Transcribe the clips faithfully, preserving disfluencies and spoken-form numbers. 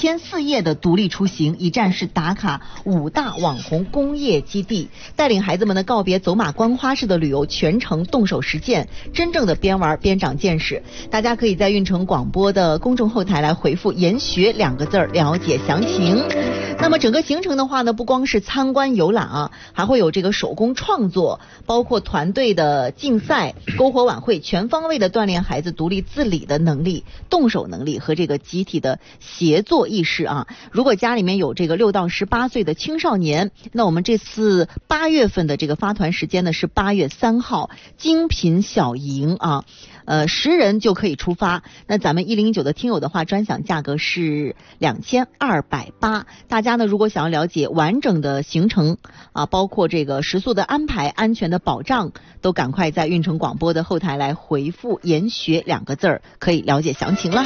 天四夜的独立出行，一站式打卡五大网红工业基地，带领孩子们的告别走马观花式的旅游，全程动手实践，真正的边玩边长见识。大家可以在运城广播的公众后台来回复研学两个字儿了解详情。那么整个行程的话呢，不光是参观游览啊，还会有这个手工创作，包括团队的竞赛、篝火晚会，全方位的锻炼孩子独立自理的能力、动手能力和这个集体的协作意识啊。如果家里面有这个六到十八岁的青少年，那我们这次八月份的这个发团时间呢是八月三号，精品小营啊。呃，十人就可以出发。那咱们一零一九的听友的话，专享价格是两千二百八。大家呢，如果想要了解完整的行程啊，包括这个食宿的安排、安全的保障，都赶快在运城广播的后台来回复“研学”两个字儿，可以了解详情了。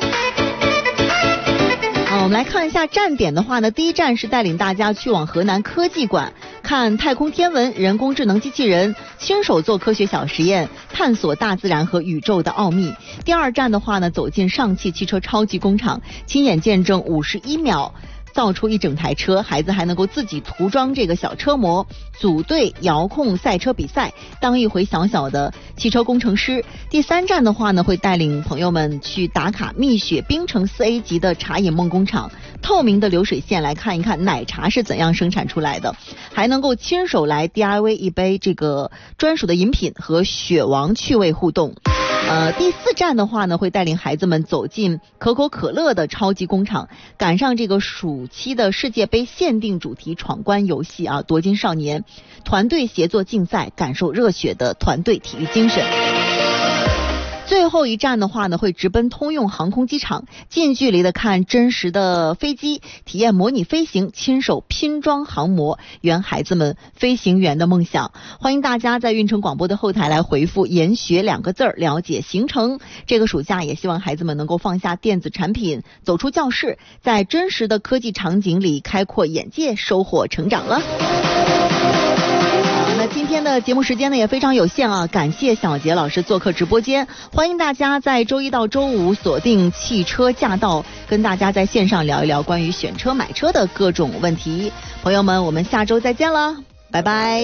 啊，我们来看一下站点的话呢，第一站是带领大家去往河南科技馆看太空天文、人工智能机器人，亲手做科学小实验，探索大自然和宇宙的奥秘。第二站的话呢，走进上汽汽车超级工厂，亲眼见证五十一秒造出一整台车，孩子还能够自己涂装这个小车模，组队遥控赛车比赛，当一回小小的汽车工程师。第三站的话呢，会带领朋友们去打卡蜜雪冰城四 A 级的茶饮梦工厂，透明的流水线来看一看奶茶是怎样生产出来的，还能够亲手来 D I Y 一杯这个专属的饮品和雪王趣味互动。呃，第四站的话呢，会带领孩子们走进可口可乐的超级工厂，赶上这个暑期的世界杯限定主题闯关游戏啊，夺金少年团队协作竞赛，感受热血的团队体育精神。最后一站的话呢，会直奔通用航空机场，近距离的看真实的飞机，体验模拟飞行，亲手拼装航模，圆孩子们飞行员的梦想。欢迎大家在运城广播的后台来回复研学两个字儿，了解行程。这个暑假也希望孩子们能够放下电子产品，走出教室，在真实的科技场景里开阔眼界，收获成长了。那今天的节目时间呢也非常有限啊，感谢小杰老师做客直播间，欢迎大家在周一到周五锁定汽车驾到，跟大家在线上聊一聊关于选车买车的各种问题。朋友们，我们下周再见了，拜拜。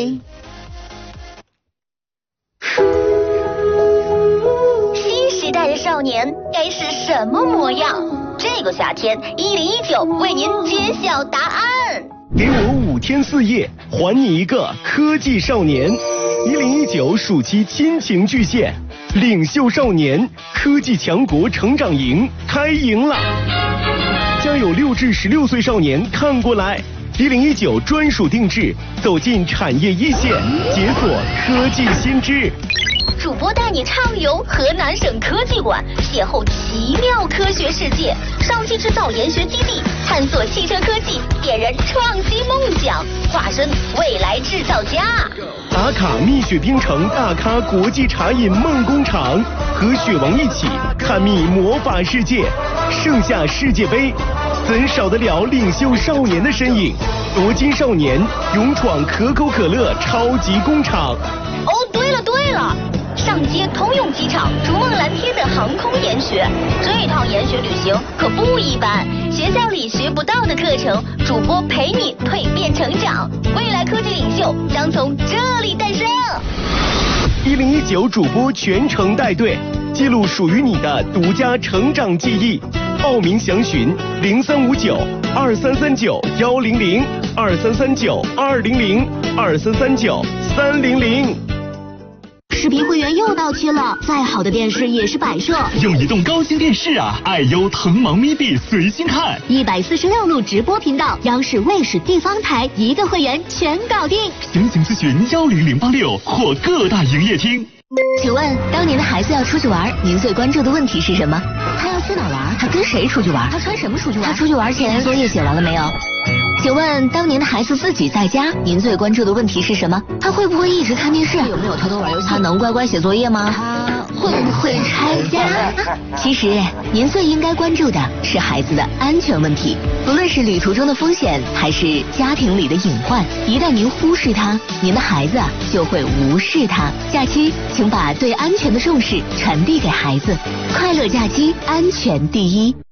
新时代的少年该是什么模样？这个夏天一零一九为您揭晓答案。 给我五天四夜，还你一个科技少年。一零一九暑期亲情巨献，领袖少年科技强国成长营开营了！家有六至十六岁少年看过来，一零一九专属定制，走进产业一线，解锁科技新知。 主播带你畅游河南省科技馆，邂逅奇妙科学世界，上汽制造研学基地，探索汽车科技，点燃创新梦想，化身未来制造家。 打卡蜜雪冰城大咖国际茶饮梦工厂，和雪王一起探秘魔法世界。盛夏世界杯，怎少得了领袖少年的身影？夺金少年勇闯可口可乐超级工厂。 哦，对了对了。上接通用机场，逐梦蓝天的航空研学，这趟研学旅行可不一般，学校里学不到的课程，主播陪你蜕变成长，未来科技领袖将从这里诞生。 一零一九主播全程带队，记录属于你的独家成长记忆。报名详询零三五九二三三九幺零零二三三九二零零二三三九三零零。 视频会员又到期了，再好的电视也是摆设。 用移动高清电视啊，爱优腾芒咪币随心看， 一百四十六路直播频道，央视、卫视、地方台一个会员全搞定。 详情咨询幺零零八六或各大营业厅。 请问，当您的孩子要出去玩，您最关注的问题是什么？他要去哪玩？他跟谁出去玩？他穿什么出去玩？他出去玩前作业写完了没有？请问，当您的孩子自己在家，您最关注的问题是什么？他会不会一直看电视？有没有偷偷玩游戏？他能乖乖写作业吗？他会不会拆家？其实，您最应该关注的是孩子的安全问题。不论是旅途中的风险，还是家庭里的隐患，一旦您忽视它，您的孩子就会无视它。假期，请把对安全的重视传递给孩子。快乐假期，安全第一。